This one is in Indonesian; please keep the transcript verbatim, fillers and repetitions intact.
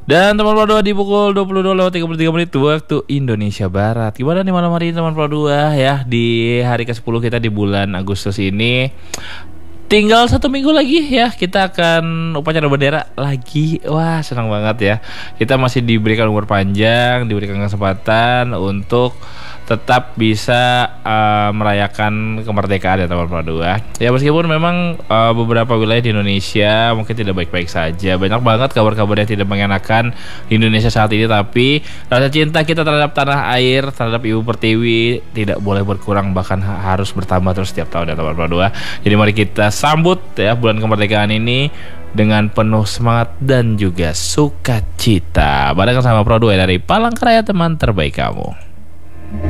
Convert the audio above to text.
Dan teman Pro dua di pukul dua puluh dua lewat tiga puluh tiga menit waktu Indonesia Barat. Gimana nih malam hari ini teman Pro dua ya? Di hari kesepuluh kita di bulan Agustus ini. Tinggal satu minggu lagi ya, kita akan upacara bendera lagi. Wah, senang banget ya. Kita masih diberikan umur panjang, diberikan kesempatan untuk tetap bisa uh, merayakan kemerdekaan ya teman Pro dua. Ya meskipun memang uh, beberapa wilayah di Indonesia mungkin tidak baik-baik saja. Banyak banget kabar-kabar yang tidak mengenakan di Indonesia saat ini. Tapi rasa cinta kita terhadap tanah air, terhadap Ibu Pertiwi tidak boleh berkurang, bahkan ha- harus bertambah terus setiap tahun ya teman Pro dua. Jadi mari kita sambut ya bulan kemerdekaan ini dengan penuh semangat dan juga sukacita. Barengan sama Pro dua dari Palangkaraya, teman terbaik kamu.